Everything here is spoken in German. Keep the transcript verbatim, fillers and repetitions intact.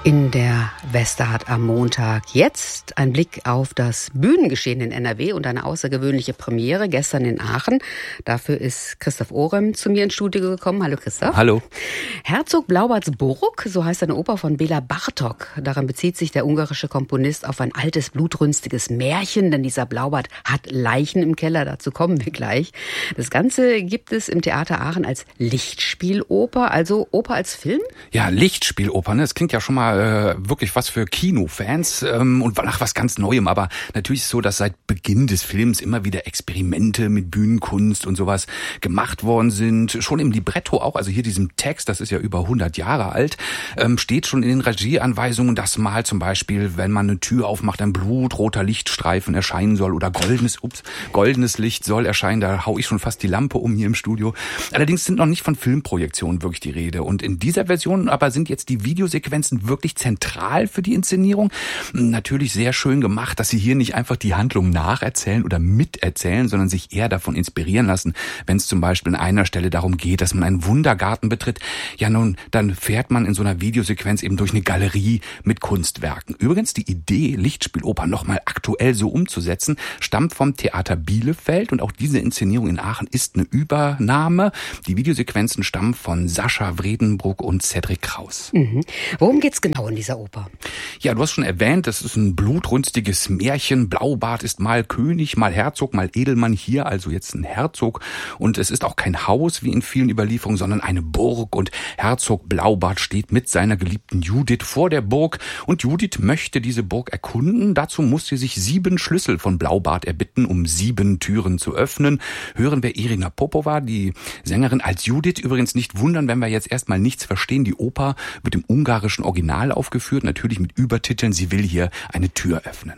In der Westerhard am Montag. Jetzt ein Blick auf das Bühnengeschehen in N R W und eine außergewöhnliche Premiere gestern in Aachen. Dafür ist Christoph Orem zu mir ins Studio gekommen. Hallo Christoph. Hallo. Herzog Blaubarts Burg, so heißt eine Oper von Bela Bartok. Daran bezieht sich der ungarische Komponist auf ein altes, blutrünstiges Märchen, denn dieser Blaubart hat Leichen im Keller, dazu kommen wir gleich. Das Ganze gibt es im Theater Aachen als Lichtspieloper, also Oper als Film? Ja, Lichtspieloper, ne? Das klingt ja schon mal äh, wirklich was für Kinofans ähm, und nach was ganz Neuem. Aber natürlich ist es so, dass seit Beginn des Films immer wieder Experimente mit Bühnenkunst und sowas gemacht worden sind. Schon im Libretto auch, also hier diesem Text, das ist ja über hundert Jahre alt, ähm, steht schon in den Regieanweisungen, dass mal zum Beispiel, wenn man eine Tür aufmacht, ein blutroter Lichtstreifen erscheinen soll oder goldenes, ups, goldenes Licht soll erscheinen. Da hau ich schon fast die Lampe um hier im Studio. Allerdings sind noch nicht von Filmprojektionen wirklich die Rede. Und in dieser Version aber sind jetzt die Videosequenzen wirklich zentral für die Inszenierung. Natürlich sehr schön gemacht, dass sie hier nicht einfach die Handlung nacherzählen oder miterzählen, sondern sich eher davon inspirieren lassen. Wenn es zum Beispiel an einer Stelle darum geht, dass man einen Wundergarten betritt, ja nun, dann fährt man in so einer Videosequenz eben durch eine Galerie mit Kunstwerken. Übrigens, die Idee, Lichtspieloper nochmal aktuell so umzusetzen, stammt vom Theater Bielefeld und auch diese Inszenierung in Aachen ist eine Übernahme. Die Videosequenzen stammen von Sascha Wredenbruck und Cedric Kraus. Mhm. Worum geht's genau in dieser Oper? Ja, du hast schon erwähnt, das ist ein blutrünstiges Märchen. Blaubart ist mal König, mal Herzog, mal Edelmann, hier also jetzt ein Herzog. Und es ist auch kein Haus wie in vielen Überlieferungen, sondern eine Burg. Und Herzog Blaubart steht mit seiner geliebten Judith vor der Burg. Und Judith möchte diese Burg erkunden. Dazu muss sie sich sieben Schlüssel von Blaubart erbitten, um sieben Türen zu öffnen. Hören wir Irina Popova, die Sängerin, als Judith. Übrigens nicht wundern, wenn wir jetzt erstmal nichts verstehen. Die Oper wird im ungarischen Original aufgeführt, natürlich mit Übertiteln. Sie will hier eine Tür öffnen.